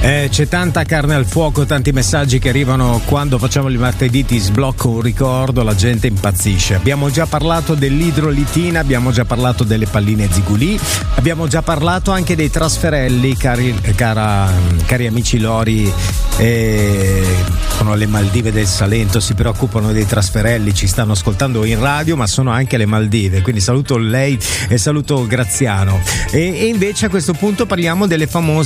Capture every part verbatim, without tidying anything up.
Eh, c'è tanta carne al fuoco, tanti messaggi che arrivano quando facciamo il martedì, ti sblocco un ricordo, la gente impazzisce. Abbiamo già parlato dell'idrolitina, abbiamo già parlato delle palline Zigulì, abbiamo già parlato anche dei trasferelli, cari, cara, cari amici Lori, eh, sono le Maldive del Salento, si preoccupano dei trasferelli, ci stanno ascoltando in radio, ma sono anche le Maldive, quindi saluto lei e saluto Graziano. E, e invece a questo punto parliamo delle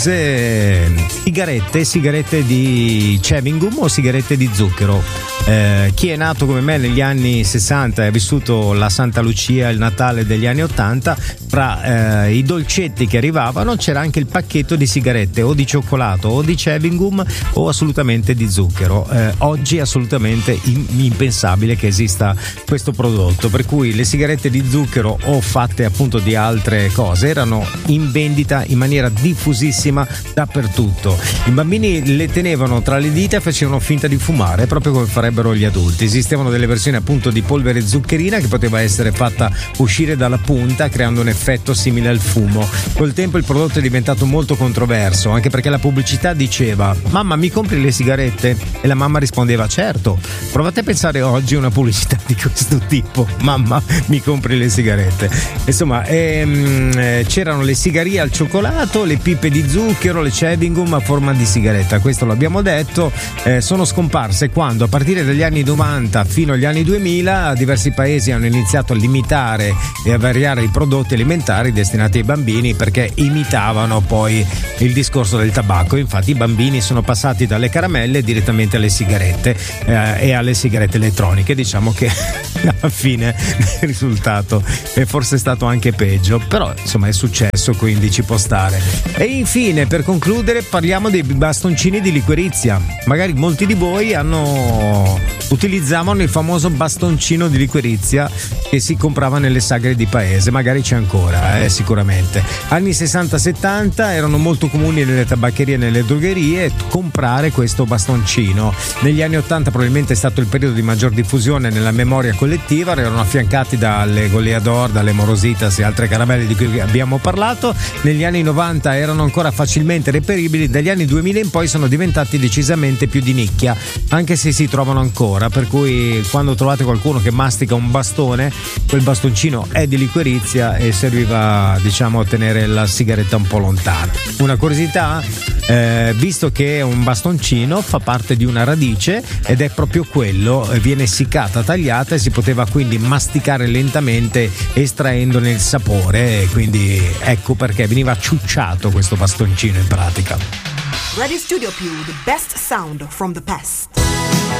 famose sigarette, sigarette di chewing gum o sigarette di zucchero. Eh, chi è nato come me negli anni sessanta e ha vissuto la Santa Lucia, il Natale degli anni ottanta, fra eh, i dolcetti che arrivavano c'era anche il pacchetto di sigarette o di cioccolato o di chewing gum o assolutamente di zucchero. Eh, oggi è assolutamente impensabile che esista questo prodotto, per cui le sigarette di zucchero o fatte appunto di altre cose erano in vendita in maniera diffusissima dappertutto. I bambini le tenevano tra le dita e facevano finta di fumare, proprio come farebbero gli adulti. Esistevano delle versioni appunto di polvere zuccherina che poteva essere fatta uscire dalla punta creando un effetto simile al fumo. Col tempo il prodotto è diventato molto controverso, anche perché la pubblicità diceva: mamma, mi compri le sigarette? E la mamma rispondeva: certo. Provate a pensare oggi a una pubblicità di questo tipo: mamma, mi compri le sigarette? Insomma, ehm, c'erano le sigarie al cioccolato, le pipe di zucchero, le chewing gum a forma di sigaretta, questo l'abbiamo detto. Eh, sono scomparse quando a partire dagli anni novanta fino agli anni duemila diversi paesi hanno iniziato a limitare e a variare i prodotti alimentari destinati ai bambini, perché imitavano poi il discorso del tabacco. Infatti i bambini sono passati dalle caramelle direttamente alle sigarette eh, e alle sigarette elettroniche. Diciamo che alla fine il risultato è forse stato anche peggio, però insomma è successo, quindi ci può stare. E infine, per concludere, parliamo dei bastoncini di liquirizia. Magari molti di voi hanno utilizzavano il famoso bastoncino di liquirizia che si comprava nelle sagre di paese, magari c'è ancora, eh, sicuramente. Anni sessanta settanta erano molto comuni nelle tabaccherie e nelle drogherie comprare questo bastoncino. Negli anni ottanta probabilmente è stato il periodo di maggior diffusione nella memoria collettiva, erano affiancati dalle Goleador, dalle Morositas e altre caramelle di cui abbiamo parlato. Negli anni novanta erano ancora facilmente reperibili, dagli anni duemila in poi sono diventati decisamente più di nicchia, anche se si trovano ancora, per cui quando trovate qualcuno che mastica un bastone, quel bastoncino è di liquirizia e serviva, diciamo, a tenere la sigaretta un po' lontana. Una curiosità, eh, visto che un bastoncino fa parte di una radice ed è proprio quello, viene essiccata, tagliata e si poteva quindi masticare lentamente estraendone il sapore, e quindi ecco perché veniva ciucciato questo bastoncino in pratica. Radio Studio Più, the best sound from the past.